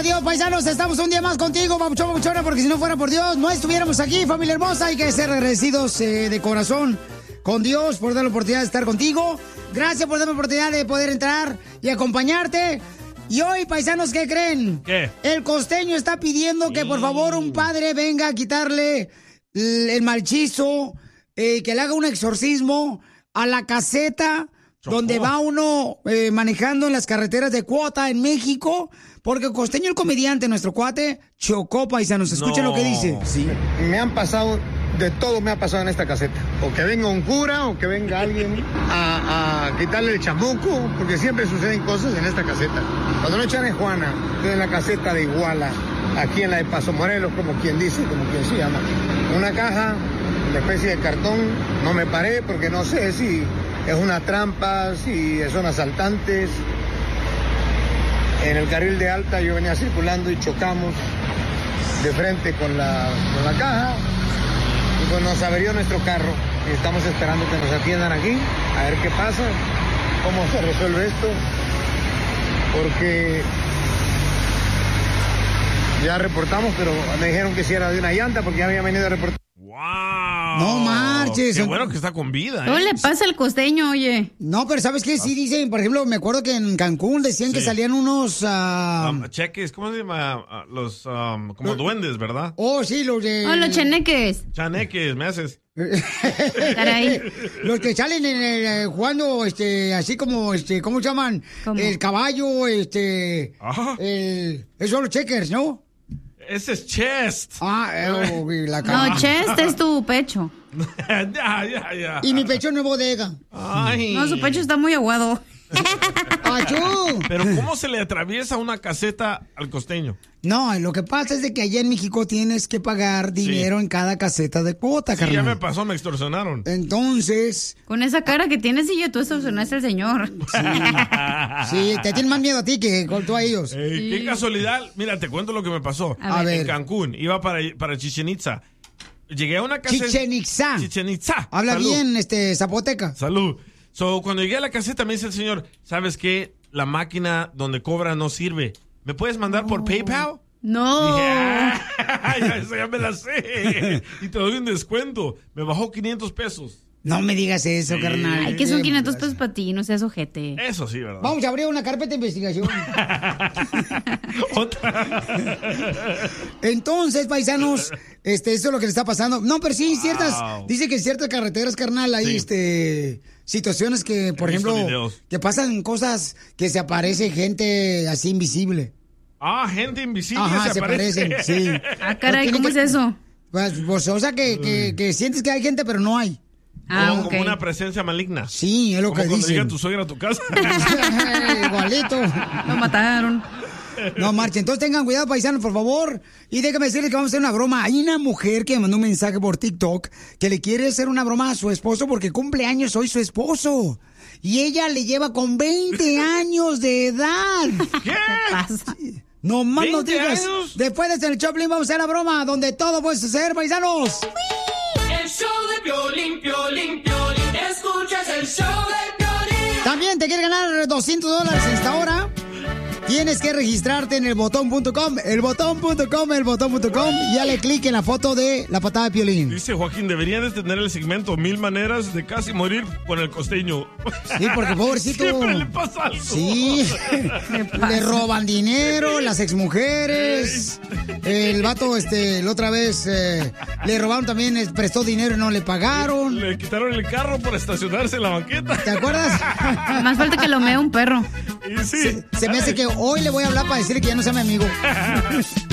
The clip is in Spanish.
a Dios, paisanos, estamos un día más contigo, papuchona, porque si no fuera por Dios, no estuviéramos aquí, familia hermosa. Hay que ser agradecidos de corazón con Dios por dar la oportunidad de estar contigo. Gracias por darme la oportunidad de poder entrar y acompañarte. Y hoy, paisanos, ¿qué creen? ¿Qué? El costeño está pidiendo que por favor un padre venga a quitarle el malchizo, que le haga un exorcismo a la caseta donde va uno manejando en las carreteras de cuota en México, porque el costeño, el comediante, nuestro cuate, chocó, paisanos. Escuchen lo que dice. Sí. Me han pasado, de todo me ha pasado en esta caseta. O que venga un cura, o que venga alguien a quitarle el chamuco, porque siempre suceden cosas en esta caseta. Cuando no echan en Juana, estoy en la caseta de Iguala, aquí en la de Paso Morelos, como quien dice, como quien se llama. Una caja, una especie de cartón, no me paré porque no sé si es una trampa, si son asaltantes. En el carril de alta yo venía circulando y chocamos de frente con la caja y pues nos averió nuestro carro. Y estamos esperando que nos atiendan aquí, a ver qué pasa, cómo se resuelve esto, porque ya reportamos, pero me dijeron que si era de una llanta porque ya había venido a reportar. ¡Wow! No marches. Qué bueno que está con vida, ¿Qué le pasa al costeño, oye? No, pero ¿sabes qué? Sí dicen, por ejemplo, me acuerdo que en Cancún decían que salían unos... cheques, ¿cómo se llama? Los, como duendes, ¿verdad? Oh, sí, los de... Oh, los chaneques. Chaneques, me haces. Caray. Los que salen en el, jugando, así como, ¿cómo se llaman? ¿Cómo? El caballo, Ajá. esos son los checkers, ¿no? Ese es chest. La No, chest es tu pecho. ya. Y mi pecho no es bodega. Ay. No, su pecho está muy aguado. ¡Achú! Pero ¿cómo se le atraviesa una caseta al costeño? No, lo que pasa es de que allá en México tienes que pagar dinero en cada caseta de cuota, Sí, carnal. ya me pasó, me extorsionaron. Entonces... Con esa cara que tienes y tú extorsionaste al señor. Sí, te tienen más miedo a ti que tú a ellos. Qué casualidad. Mira, te cuento lo que me pasó. A ver. En Cancún, iba para Chichén Itzá. Llegué a una caseta... Chichén Itzá. Habla Salud. bien, zapoteca. Salud. Cuando llegué a la caseta me dice el señor, ¿sabes qué? La máquina donde cobra no sirve. ¿Me puedes mandar por PayPal? No. Dije, eso ya me la sé. Y te doy un descuento. Me bajó 500 pesos. No me digas eso, carnal. Ay, que son 500 pesos para ti, no seas ojete. Eso sí, ¿verdad? Vamos a abrir una carpeta de investigación. Otra. Entonces, paisanos, eso es lo que le está pasando. No, pero sí, dice que en ciertas carreteras, carnal, hay situaciones que, por ejemplo, videos. que pasan cosas que se aparece gente así invisible. Gente invisible. Ajá, se aparecen, sí. Ah, caray, ¿cómo es eso? Pues, o sea, que sientes que hay gente, pero no hay. Como una presencia maligna. Sí, es lo que cuando dicen. llega tu suegra a tu casa. Igualito. Lo mataron. No marchen. Entonces tengan cuidado, paisanos, por favor. Y déjame decirles que vamos a hacer una broma. Hay una mujer que me mandó un mensaje por TikTok que le quiere hacer una broma a su esposo porque cumple años hoy su esposo. Y ella le lleva con 20 años de edad. ¿Qué? ¿Qué pasa? No más 20 noticias. años. Después de el Choplin vamos a hacer la broma donde todo puede suceder, paisanos. El show de Piolín, Piolín, Piolín. Escuchas el show de Piolín. También te quieres ganar $200 en esta hora. Tienes que registrarte en elbotón.com, elbotón.com, y dale clic en la foto de la patada de Piolín. Dice Joaquín, deberían de tener el segmento 1000 maneras de casi morir con el costeño. Sí, porque pobrecito. Siempre le pasa algo. Sí, le roban dinero, las exmujeres. El vato, la otra vez le robaron también, prestó dinero y no le pagaron. Le quitaron el carro por estacionarse en la banqueta. ¿Te acuerdas? Más falta que lo mea un perro. Y sí. Se me hace que hoy le voy a hablar para decirle que ya no sea mi amigo.